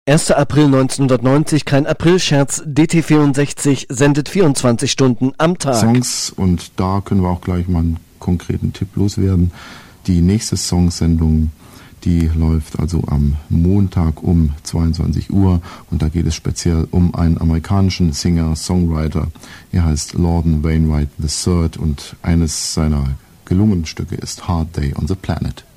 1. April 1990, kein Aprilscherz, DT64 sendet 24 Stunden am Tag. Songs, und da können wir auch gleich mal einen konkreten Tipp loswerden. Die nächste Songsendung, die läuft also am Montag um 22 Uhr und da geht es speziell um einen amerikanischen Singer-Songwriter. Er heißt Lorden Wainwright III und eines seiner gelungenen Stücke ist Hard Day on the Planet.